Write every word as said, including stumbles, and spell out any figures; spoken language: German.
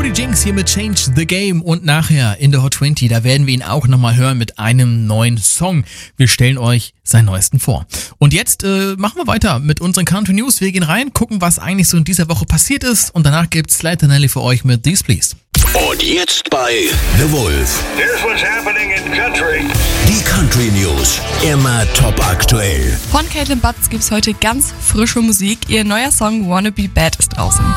Cody Jinks hier mit Change the Game und nachher in der Hot zwanzig, da werden wir ihn auch nochmal hören mit einem neuen Song. Wir stellen euch seinen neuesten vor. Und jetzt äh, machen wir weiter mit unseren Country News. Wir gehen rein, gucken, was eigentlich so in dieser Woche passiert ist und danach gibt's Slight Nelly für euch mit These Please. Und jetzt bei The Wolf. Here's what's happening in country. Die Country News. Immer top aktuell. Von Caitlin Butts gibt's heute ganz frische Musik. Ihr neuer Song Wanna Be Bad ist draußen.